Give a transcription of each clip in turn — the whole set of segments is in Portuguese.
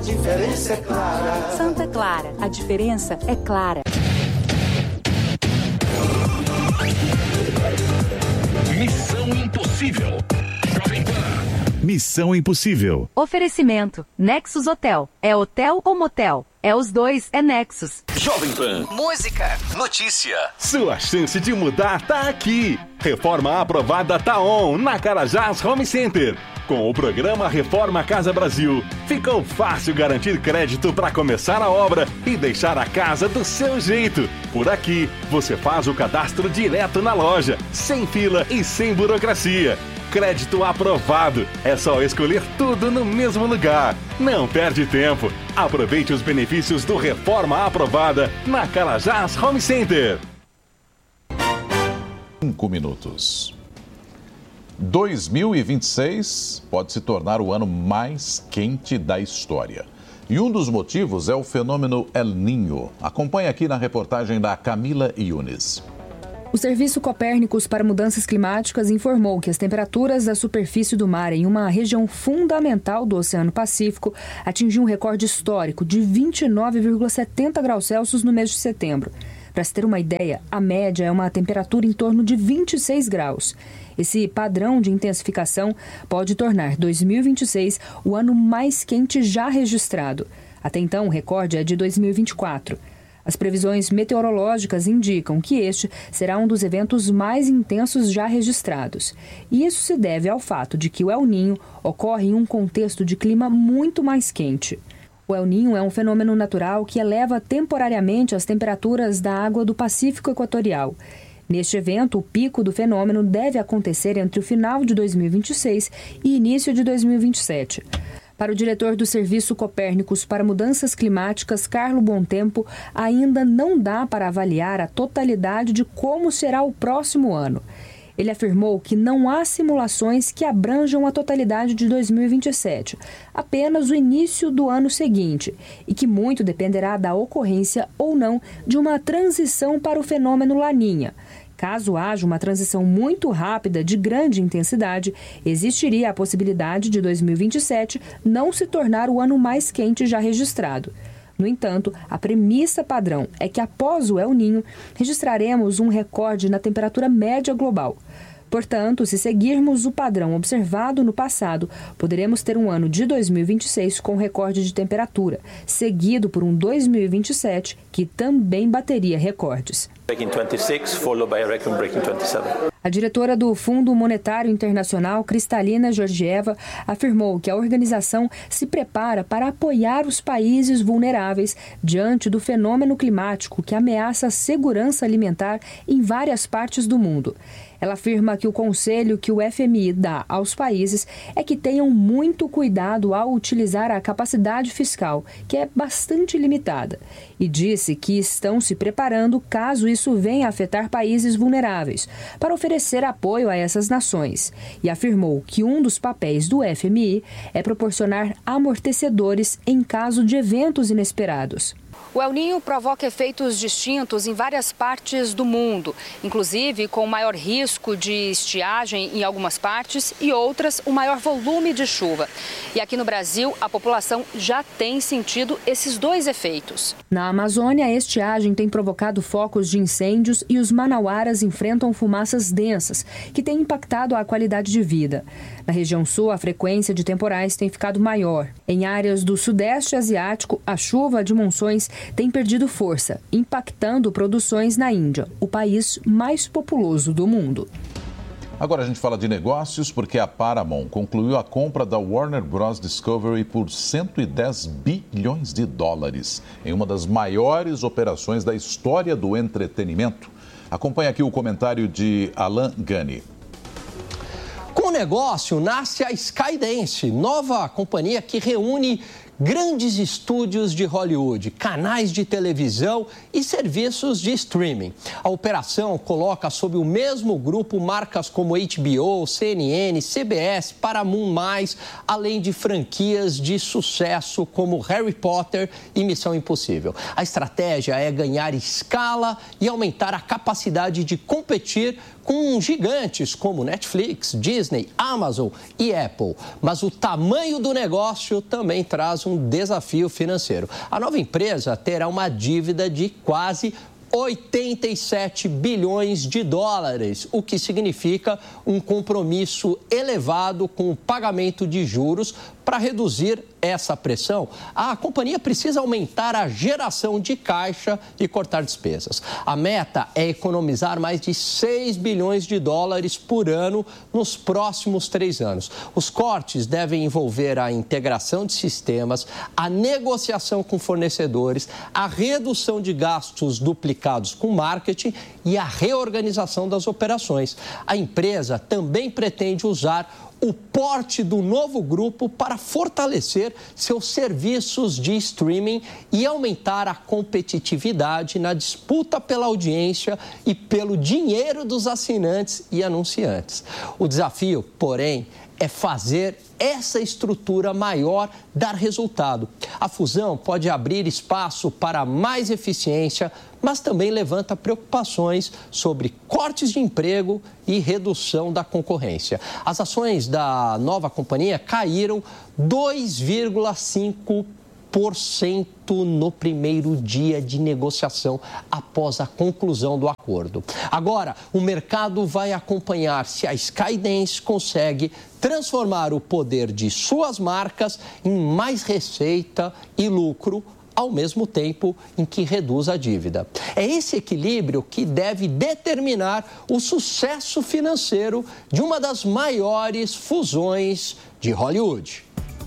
A diferença é clara. Santa Clara, a diferença é clara. Missão Impossível. Jovem Pan. Missão Impossível. Oferecimento. Nexus Hotel. É hotel ou motel? É os dois, é Nexus. Jovem Pan. Música. Notícia. Sua chance de mudar tá aqui. Reforma aprovada tá on na Carajás Home Center. Com o programa Reforma Casa Brasil, ficou fácil garantir crédito para começar a obra e deixar a casa do seu jeito. Por aqui, você faz o cadastro direto na loja, sem fila e sem burocracia. Crédito aprovado. É só escolher tudo no mesmo lugar. Não perde tempo. Aproveite os benefícios do Reforma Aprovada na Carajás Home Center. 5 minutos. 2026 pode se tornar o ano mais quente da história. E um dos motivos é o fenômeno El Niño. Acompanhe aqui na reportagem da Camila Yunes. O Serviço Copérnicos para Mudanças Climáticas informou que as temperaturas da superfície do mar em uma região fundamental do Oceano Pacífico atingiu um recorde histórico de 29,70 graus Celsius no mês de setembro. Para se ter uma ideia, a média é uma temperatura em torno de 26 graus. Esse padrão de intensificação pode tornar 2026 o ano mais quente já registrado. Até então, o recorde é de 2024. As previsões meteorológicas indicam que este será um dos eventos mais intensos já registrados. E isso se deve ao fato de que o El Niño ocorre em um contexto de clima muito mais quente. O El Niño é um fenômeno natural que eleva temporariamente as temperaturas da água do Pacífico Equatorial. Neste evento, o pico do fenômeno deve acontecer entre o final de 2026 e início de 2027. Para o diretor do Serviço Copérnicos para Mudanças Climáticas, Carlo Bontempo, ainda não dá para avaliar a totalidade de como será o próximo ano. Ele afirmou que não há simulações que abranjam a totalidade de 2027, apenas o início do ano seguinte, e que muito dependerá da ocorrência ou não de uma transição para o fenômeno Laninha. Caso haja uma transição muito rápida de grande intensidade, existiria a possibilidade de 2027 não se tornar o ano mais quente já registrado. No entanto, a premissa padrão é que após o El Niño, registraremos um recorde na temperatura média global. Portanto, se seguirmos o padrão observado no passado, poderemos ter um ano de 2026 com recorde de temperatura, seguido por um 2027 que também bateria recordes. A diretora do Fundo Monetário Internacional, Kristalina Georgieva, afirmou que a organização se prepara para apoiar os países vulneráveis diante do fenômeno climático que ameaça a segurança alimentar em várias partes do mundo. Ela afirma que o conselho que o FMI dá aos países é que tenham muito cuidado ao utilizar a capacidade fiscal, que é bastante limitada, e disse que estão se preparando caso isso venha a afetar países vulneráveis, para oferecer apoio a essas nações, e afirmou que um dos papéis do FMI é proporcionar amortecedores em caso de eventos inesperados. O El Niño provoca efeitos distintos em várias partes do mundo, inclusive com maior risco de estiagem em algumas partes e outras um maior volume de chuva. E aqui no Brasil, a população já tem sentido esses dois efeitos. Na Amazônia, a estiagem tem provocado focos de incêndios e os manauaras enfrentam fumaças densas, que têm impactado a qualidade de vida. Na região sul, a frequência de temporais tem ficado maior. Em áreas do Sudeste Asiático, a chuva de monções tem perdido força, impactando produções na Índia, o país mais populoso do mundo. Agora a gente fala de negócios porque a Paramount concluiu a compra da Warner Bros. Discovery por 110 bilhões de dólares, em uma das maiores operações da história do entretenimento. Acompanhe aqui o comentário de Alan Gani. Com o negócio, nasce a Skydance, nova companhia que reúne grandes estúdios de Hollywood, canais de televisão e serviços de streaming. A operação coloca sob o mesmo grupo marcas como HBO, CNN, CBS, Paramount+, além de franquias de sucesso como Harry Potter e Missão Impossível. A estratégia é ganhar escala e aumentar a capacidade de competir com gigantes como Netflix, Disney, Amazon e Apple. Mas o tamanho do negócio também traz um um desafio financeiro. A nova empresa terá uma dívida de quase 87 bilhões de dólares, o que significa um compromisso elevado com o pagamento de juros. Para reduzir essa pressão, a companhia precisa aumentar a geração de caixa e cortar despesas. A meta é economizar mais de 6 bilhões de dólares por ano nos próximos 3 anos. Os cortes devem envolver a integração de sistemas, a negociação com fornecedores, a redução de gastos duplicados com marketing e a reorganização das operações. A empresa também pretende usar o porte do novo grupo para fortalecer seus serviços de streaming e aumentar a competitividade na disputa pela audiência e pelo dinheiro dos assinantes e anunciantes. O desafio, porém, é fazer essa estrutura maior dar resultado. A fusão pode abrir espaço para mais eficiência, mas também levanta preocupações sobre cortes de emprego e redução da concorrência. As ações da nova companhia caíram 2,5% no primeiro dia de negociação após a conclusão do acordo. Agora, o mercado vai acompanhar se a Skydance consegue transformar o poder de suas marcas em mais receita e lucro, ao mesmo tempo em que reduz a dívida. É esse equilíbrio que deve determinar o sucesso financeiro de uma das maiores fusões de Hollywood.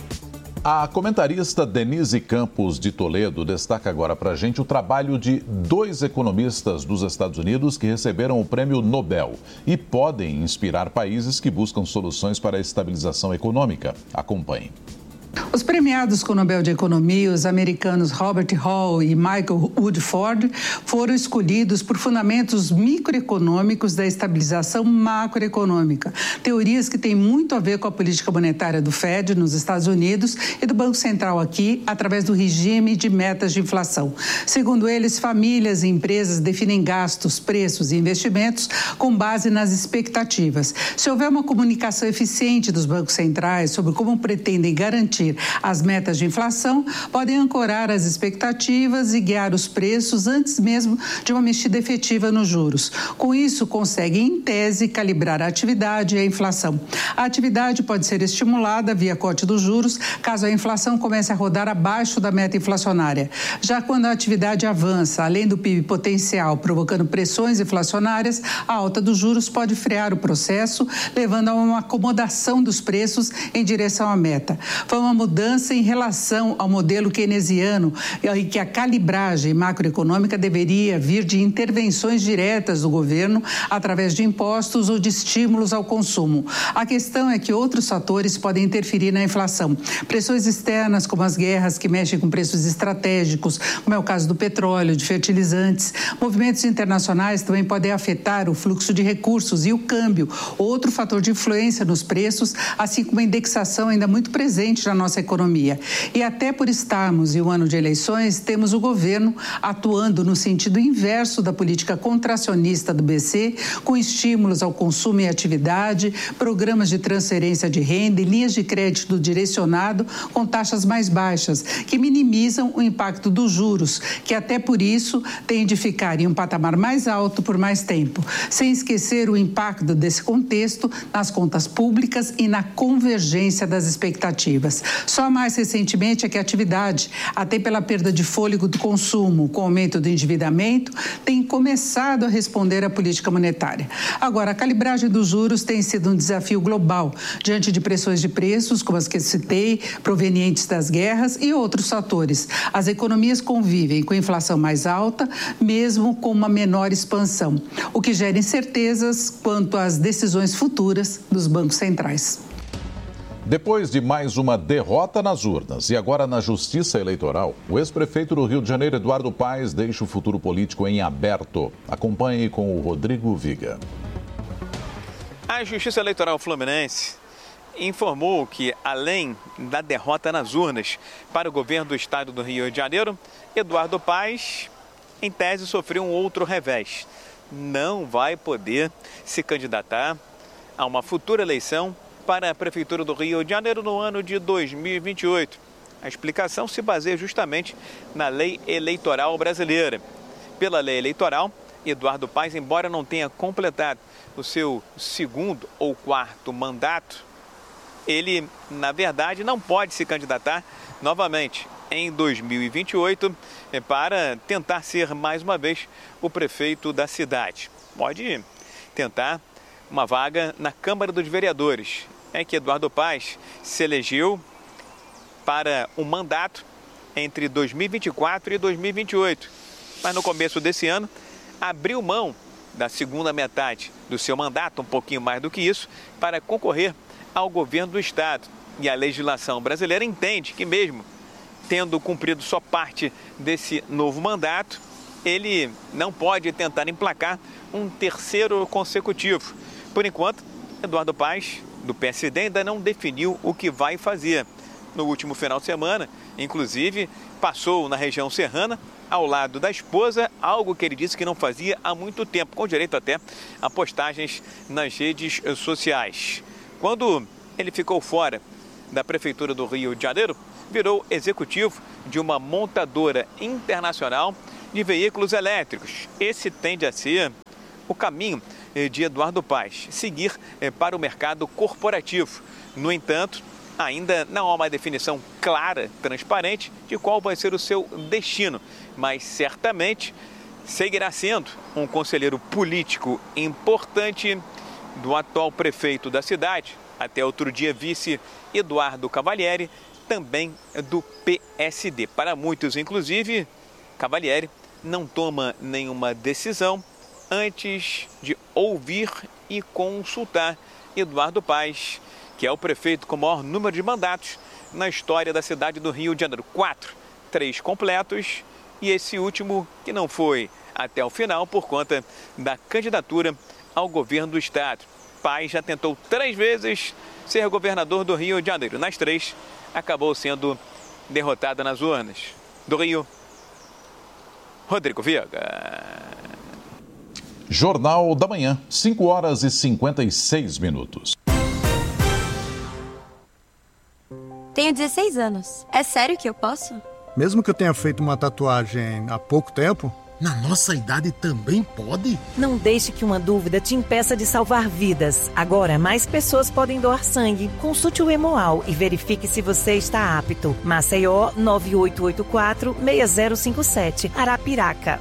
A comentarista Denise Campos de Toledo destaca agora para a gente o trabalho de 2 economistas dos Estados Unidos que receberam o Prêmio Nobel e podem inspirar países que buscam soluções para a estabilização econômica. Acompanhe. Os premiados com o Nobel de Economia, os americanos Robert Hall e Michael Woodford, foram escolhidos por fundamentos microeconômicos da estabilização macroeconômica, teorias que têm muito a ver com a política monetária do Fed nos Estados Unidos e do Banco Central aqui, através do regime de metas de inflação. Segundo eles, famílias e empresas definem gastos, preços e investimentos com base nas expectativas. Se houver uma comunicação eficiente dos bancos centrais sobre como pretendem garantir as metas de inflação, podem ancorar as expectativas e guiar os preços antes mesmo de uma mexida efetiva nos juros. Com isso, conseguem, em tese, calibrar a atividade e a inflação. A atividade pode ser estimulada via corte dos juros, caso a inflação comece a rodar abaixo da meta inflacionária. Já quando a atividade avança, além do PIB potencial, provocando pressões inflacionárias, a alta dos juros pode frear o processo, levando a uma acomodação dos preços em direção à meta. Foi uma mudança em relação ao modelo keynesiano, em que a calibragem macroeconômica deveria vir de intervenções diretas do governo através de impostos ou de estímulos ao consumo. A questão é que outros fatores podem interferir na inflação. Pressões externas, como as guerras que mexem com preços estratégicos, como é o caso do petróleo, de fertilizantes. Movimentos internacionais também podem afetar o fluxo de recursos e o câmbio, outro fator de influência nos preços, assim como a indexação ainda muito presente na nossa economia. E até por estarmos em um ano de eleições, temos o governo atuando no sentido inverso da política contracionista do BC, com estímulos ao consumo e atividade, programas de transferência de renda e linhas de crédito direcionado com taxas mais baixas, que minimizam o impacto dos juros, que até por isso têm de ficar em um patamar mais alto por mais tempo, sem esquecer o impacto desse contexto nas contas públicas e na convergência das expectativas. Só mais recentemente é que a atividade, até pela perda de fôlego do consumo, com o aumento do endividamento, tem começado a responder à política monetária. Agora, a calibragem dos juros tem sido um desafio global, diante de pressões de preços, como as que citei, provenientes das guerras e outros fatores. As economias convivem com inflação mais alta, mesmo com uma menor expansão, o que gera incertezas quanto às decisões futuras dos bancos centrais. Depois de mais uma derrota nas urnas e agora na Justiça Eleitoral, o ex-prefeito do Rio de Janeiro, Eduardo Paes, deixa o futuro político em aberto. Acompanhe com o Rodrigo Viga. A Justiça Eleitoral Fluminense informou que, além da derrota nas urnas para o governo do estado do Rio de Janeiro, Eduardo Paes, em tese, sofreu um outro revés. Não vai poder se candidatar a uma futura eleição para a Prefeitura do Rio de Janeiro no ano de 2028. A explicação se baseia justamente na lei eleitoral brasileira. Pela lei eleitoral, Eduardo Paes, embora não tenha completado o seu segundo ou quarto mandato, ele, na verdade, não pode se candidatar novamente em 2028 para tentar ser mais uma vez o prefeito da cidade. Pode tentar uma vaga na Câmara dos Vereadores. É que Eduardo Paes se elegeu para um mandato entre 2024 e 2028. Mas no começo desse ano, abriu mão da segunda metade do seu mandato, um pouquinho mais do que isso, para concorrer ao governo do Estado. E a legislação brasileira entende que mesmo tendo cumprido só parte desse novo mandato, ele não pode tentar emplacar um terceiro consecutivo. Por enquanto, Eduardo Paes, do PSD, ainda não definiu o que vai fazer. No último final de semana, inclusive, passou na região serrana, ao lado da esposa, algo que ele disse que não fazia há muito tempo, com direito até a postagens nas redes sociais. Quando ele ficou fora da Prefeitura do Rio de Janeiro, virou executivo de uma montadora internacional de veículos elétricos. Esse tende a ser o caminho de Eduardo Paes, seguir para o mercado corporativo. No entanto, ainda não há uma definição clara, transparente, de qual vai ser o seu destino, mas certamente seguirá sendo um conselheiro político importante do atual prefeito da cidade, até outro dia vice Eduardo Cavalieri, também do PSD. Para muitos, inclusive, Cavalieri não toma nenhuma decisão antes de ouvir e consultar Eduardo Paes, que é o prefeito com o maior número de mandatos na história da cidade do Rio de Janeiro. 4, 3 completos e esse último que não foi até o final por conta da candidatura ao governo do Estado. Paes já tentou 3 vezes ser governador do Rio de Janeiro. Nas 3, acabou sendo derrotado nas urnas. Do Rio, Rodrigo Viega. Jornal da Manhã, 5 horas e 56 minutos. Tenho 16 anos. É sério que eu posso? Mesmo que eu tenha feito uma tatuagem há pouco tempo? Na nossa idade também pode? Não deixe que uma dúvida te impeça de salvar vidas. Agora, mais pessoas podem doar sangue. Consulte o Hemoal e verifique se você está apto. Maceió, 9884-6057. Arapiraca,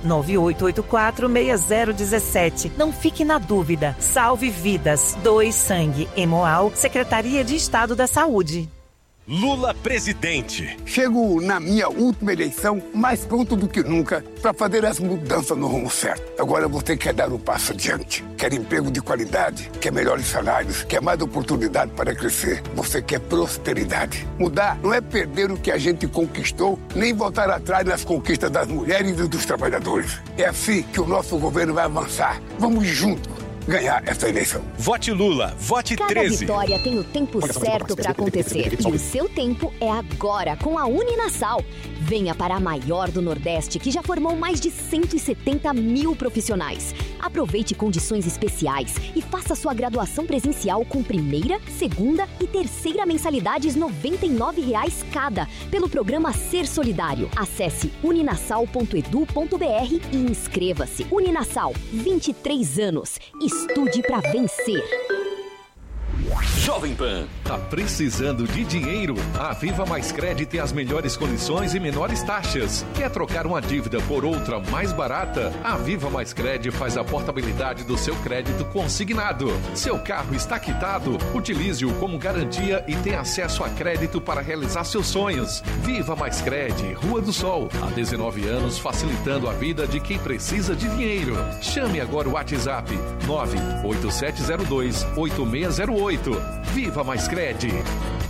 9884-6017. Não fique na dúvida. Salve vidas. Doe sangue. Hemoal, Secretaria de Estado da Saúde. Lula presidente. Chego na minha última eleição mais pronto do que nunca para fazer as mudanças no rumo certo. Agora você quer dar um passo adiante. Quer emprego de qualidade, quer melhores salários, quer mais oportunidade para crescer. Você quer prosperidade. Mudar não é perder o que a gente conquistou, nem voltar atrás nas conquistas das mulheres e dos trabalhadores. É assim que o nosso governo vai avançar. Vamos juntos ganhar essa eleição. Vote Lula, vote 13. Cada vitória tem o tempo certo para acontecer. E o seu tempo é agora, com a Uninasal. Venha para a maior do Nordeste, que já formou mais de 170 mil profissionais. Aproveite condições especiais e faça sua graduação presencial com primeira, segunda e terceira mensalidades R$ 99,00 cada, pelo programa Ser Solidário. Acesse uninasal.edu.br e inscreva-se. Uninasal, 23 anos. Estude para vencer. Jovem Pan. Tá precisando de dinheiro? A Viva Mais Crédito tem as melhores condições e menores taxas. Quer trocar uma dívida por outra mais barata? A Viva Mais Crédito faz a portabilidade do seu crédito consignado. Seu carro está quitado? Utilize-o como garantia e tenha acesso a crédito para realizar seus sonhos. Viva Mais Crédito, Rua do Sol. Há 19 anos facilitando a vida de quem precisa de dinheiro. Chame agora o WhatsApp 98702-8608. Viva Mais Crédito.